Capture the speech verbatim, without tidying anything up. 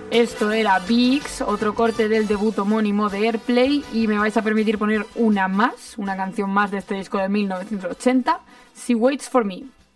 Esto era Vix, otro corte del debut homónimo de Airplay, y me vais a permitir poner una más, una canción más de este disco de mil novecientos ochenta, She Waits For Me.